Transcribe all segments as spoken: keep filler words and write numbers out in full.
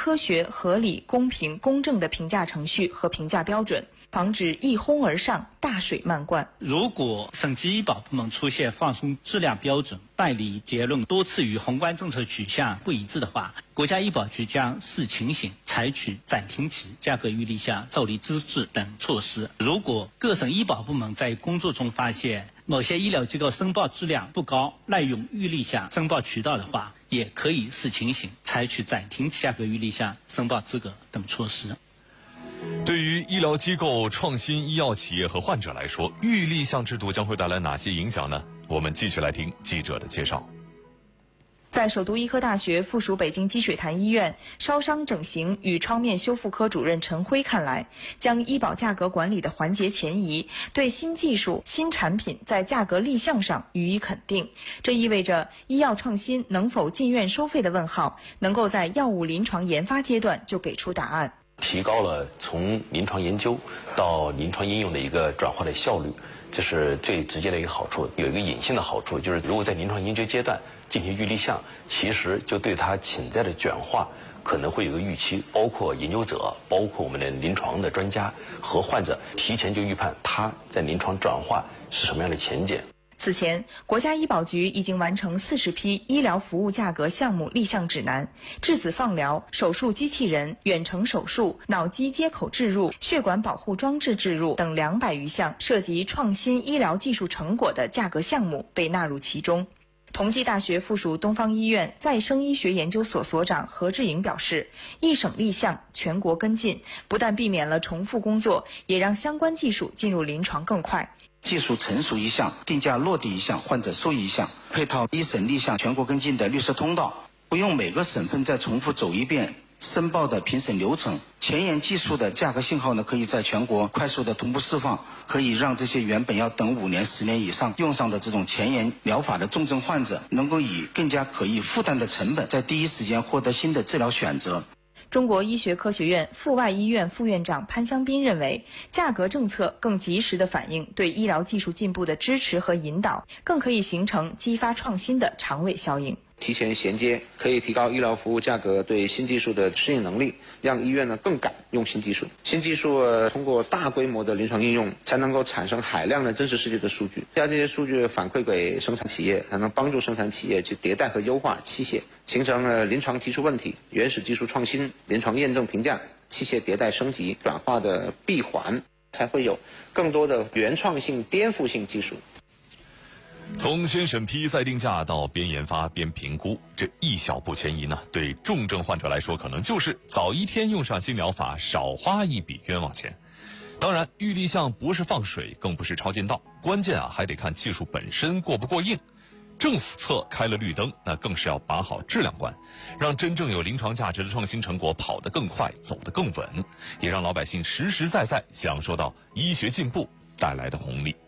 科学、合理、公平、公正的评价程序和评价标准，防止一哄而上、大水漫灌。 如果审计医保部门出现放松质量标准、办理结论多次与宏观政策取向不一致的话，国家医保局将视情形采取暂停期、价格预立项、照例资质等措施。如果各省医保部门在工作中发现某些医疗机构申报质量不高、滥用预立项申报渠道的话，也可以视情形采取暂停期、价格预立项、申报资格等措施。 对于医疗机构、创新医药企业和患者来说，预立项制度将会带来哪些影响呢？我们继续来听记者的介绍。 在首都医科大学附属北京积水潭医院烧伤整形与创面修复科主任陈辉看来，将医保价格管理的环节前移，对新技术、新产品在价格立项上予以肯定。这意味着医药创新能否进院收费的问号，能够在药物临床研发阶段就给出答案， 提高了从临床研究到临床应用的一个转化的效率，这是最直接的一个好处。有一个隐性的好处，就是如果在临床研究阶段进行预立项，其实就对它潜在的转化可能会有个预期，包括研究者，包括我们的临床的专家和患者提前就预判它在临床转化是什么样的前景。 此前，国家医保局已经完成四十批医疗服务价格项目立项指南，质子放疗、手术机器人、远程手术、脑机接口置入、血管保护装置置入等两百余项涉及创新医疗技术成果的价格项目被纳入其中。同济大学附属东方医院再生医学研究所所长何志颖表示，一省立项，全国跟进，不但避免了重复工作，也让相关技术进入临床更快。 技术成熟一项，定价落地一项，患者受益一项，配套一省立项全国跟进的绿色通道，不用每个省份再重复走一遍申报的评审流程。前沿技术的价格信号呢，可以在全国快速的同步释放，可以让这些原本要等五年、十年以上用上的这种前沿疗法的重症患者，能够以更加可以负担的成本，在第一时间获得新的治疗选择。 中国医学科学院阜外医院副院长潘香斌认为，价格政策更及时地反映对医疗技术进步的支持和引导，更可以形成激发创新的长尾效应。 提前衔接，可以提高医疗服务价格对新技术的适应能力，让医院呢更敢用新技术。新技术、呃、通过大规模的临床应用，才能够产生海量的真实世界的数据，将这些数据反馈给生产企业，才能帮助生产企业去迭代和优化器械，形成了临床提出问题、原始技术创新、临床验证评价、器械迭代升级转化的闭环，才会有更多的原创性、颠覆性技术。 从先审批再定价到边研发边评估，这一小步前移呢，对重症患者来说可能就是早一天用上新疗法，少花一笔冤枉钱。当然，预立项不是放水，更不是抄近道，关键啊还得看技术本身过不过硬。政府侧开了绿灯，那更是要把好质量关，让真正有临床价值的创新成果跑得更快，走得更稳，也让老百姓实实在在享受到医学进步带来的红利。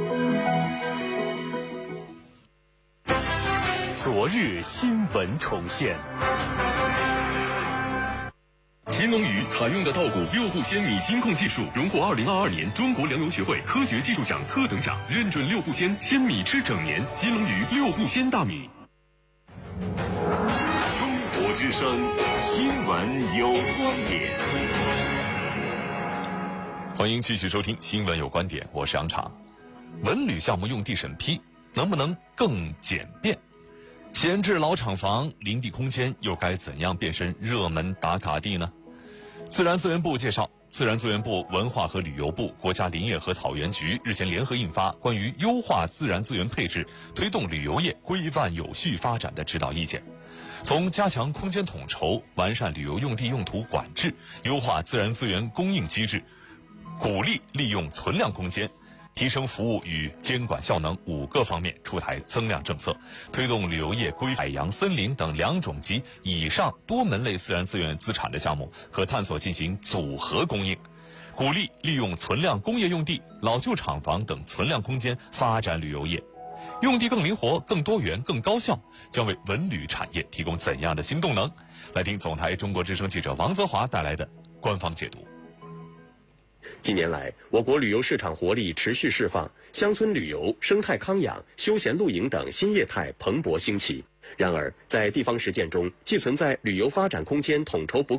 昨日新闻重现。 乾隆鱼采用的稻谷六步鲜米金控技术，荣获二零二二年中国粮油学会科学技术奖特等奖，认准六步鲜，鲜米吃整年。乾隆鱼六步鲜大米。 中国之声，新闻有观点。 欢迎继续收听新闻有观点，我是杨常。文旅项目用地审批能不能更简便？闲置老厂房、林地空间又该怎样变身热门打卡地呢？自然资源部介绍，自然资源部、文化和旅游部、国家林业和草原局日前联合印发关于优化自然资源配置、推动旅游业规范有序发展的指导意见。从加强空间统筹、完善旅游用地用途管制、优化自然资源供应机制、鼓励利用存量空间、提升服务与监管效能五个方面出台增量政策，推动旅游业规海洋、森林等两种及以上多门类自然资源资产的项目可探索进行组合供应，鼓励利用存量工业用地、老旧厂房等存量空间发展旅游业。用地更灵活、更多元、更高效，将为文旅产业提供怎样的新动能？来听总台中国之声记者王泽华带来的官方解读。 近年来，我国旅游市场活力持续释放，乡村旅游、生态康养、休闲露营等新业态蓬勃兴起。然而，在地方实践中，既存在旅游发展空间统筹不